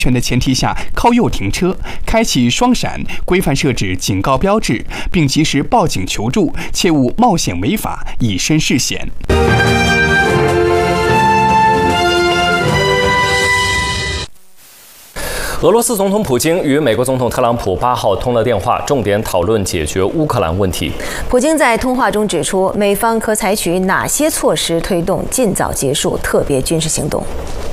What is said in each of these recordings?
全的前提下靠右停车，开启双闪，规范设置警告标志，并及时报警求助，切勿冒险违法，以身试险。 俄罗斯总统普京与美国总统特朗普8号通了电话，重点讨论解决乌克兰问题。 普京在通话中指出，美方可采取哪些措施推动尽早结束特别军事行动。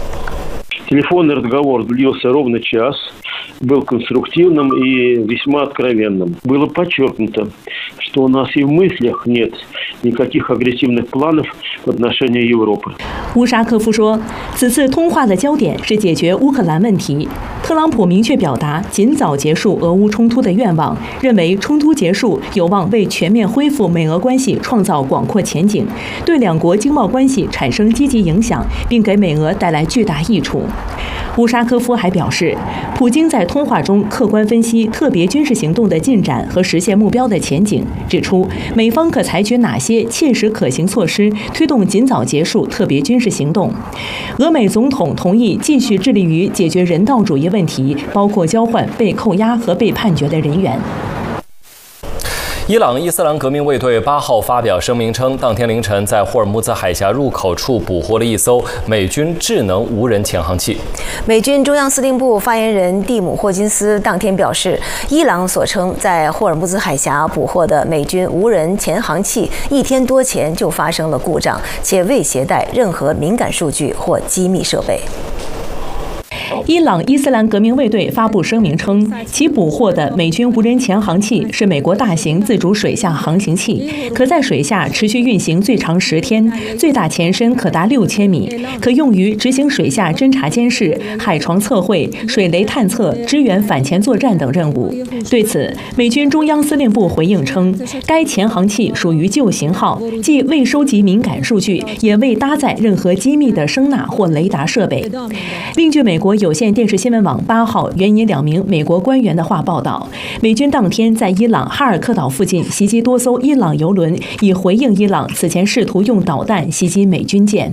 Телефонный разговор длился ровно час, был конструктивным и весьма откровенным. Было подчеркнуто, что у нас и в мыслях нет никаких агрессивных планов в отношении Европы. 乌沙科夫说，此次通话的焦点是解决乌克兰问题。特朗普明确表达尽早结束俄乌冲突的愿望，认为冲突结束有望为全面恢复美俄关系创造广阔前景，对两国经贸关系产生积极影响，并给美俄带来巨大益处。乌沙科夫还表示，普京在通话中客观分析特别军事行动的进展和实现目标的前景，指出美方可采取哪些切实可行措施推动尽早结束特别军事行动。俄美总统同意继续致力于解决人道主义问题，包括交换被扣押和被判决的人员。 伊朗伊斯兰革命卫队8号发表声明称，当天凌晨在霍尔木兹海峡入口处捕获了一艘美军智能无人潜航器。 美军中央司令部发言人蒂姆·霍金斯当天表示，伊朗所称在霍尔木兹海峡捕获的美军无人潜航器1天多前就发生了故障，且未携带任何敏感数据或机密设备。 伊朗伊斯兰革命卫队发布声明称，其捕获的美军无人潜航器是美国大型自主水下航行器，可在水下持续运行最长10天，最大前身可达6000米，可用于执行水下侦察监视、海床测绘、水雷探测、支援反潜作战等任务。对此，美军中央司令部回应称，该潜航器属于旧型号，既未收集敏感数据，也未搭载任何机密的声纳或雷达设备。另据美国有线电视新闻网8号援引2名美国官员的话报道，美军当天在伊朗哈尔科岛附近袭击多艘伊朗油轮，以回应伊朗此前试图用导弹袭击美军舰。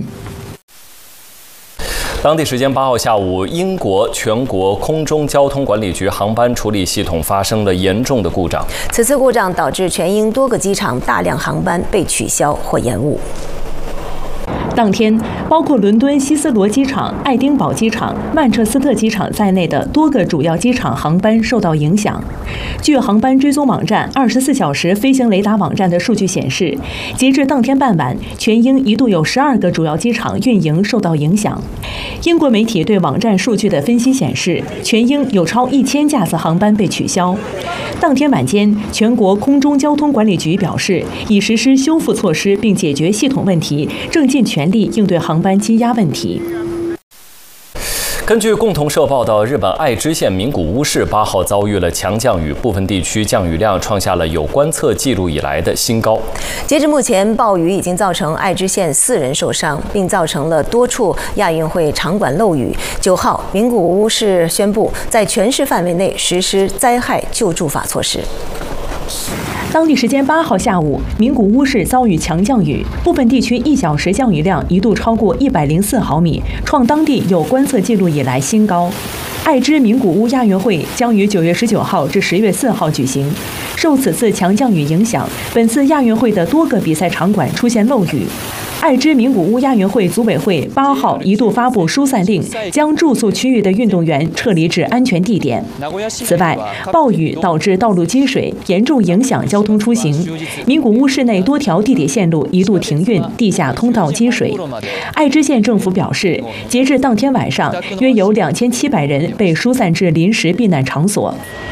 当地时间8号下午，英国全国空中交通管理局航班处理系统发生了严重的故障。 此次故障导致全英多个机场大量航班被取消或延误。 当天，包括伦敦希斯罗机场、爱丁堡机场、曼彻斯特机场在内的多个主要机场航班受到影响。据航班追踪网站24小时飞行雷达网站的数据显示，截至当天傍晚，全英一度有12个主要机场运营受到影响。英国媒体对网站数据的分析显示，全英有超1000架次航班被取消。当天晚间，全国空中交通管理局表示，已实施修复措施并解决系统问题，正尽全力应对航班积压问题。 根据共同社报道，日本爱知县名古屋市8号遭遇了强降雨，部分地区降雨量创下了有观测记录以来的新高。 截至目前，暴雨已经造成爱知县4人受伤，并造成了多处亚运会场馆漏雨。9号，名古屋市宣布在全市范围内实施灾害救助法措施。 当地时间8号下午，名古屋市遭遇强降雨，部分地区1小时降雨量一度超过104毫米，创当地有观测记录以来新高。爱知名古屋亚运会将于9月19号至10月4号举行。受此次强降雨影响，本次亚运会的多个比赛场馆出现漏雨。爱知名古屋亚运会组委会8号一度发布疏散令，将住宿区域的运动员撤离至安全地点。此外，暴雨导致道路积水，严重影响交通出行。名古屋市内多条地铁线路一度停运，地下通道积水。爱知县政府表示，截至当天晚上，约有2700人被疏散至临时避难场所。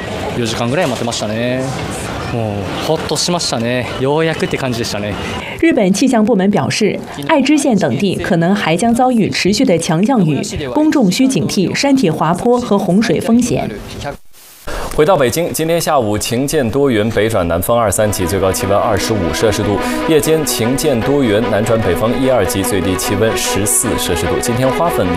4時間ぐらい待ってましたね。もうほっとしましたね。ようやくって感じでしたね。 日本气象部门表示，爱知县等地可能还将遭遇持续的强降雨，公众需警惕山体滑坡和洪水风险。 回到北京，今天下午晴间多云，北转南风2、3级，最高气温25摄氏度；夜间晴间多云，南转北风1、2级，最低气温14摄氏度。今天花粉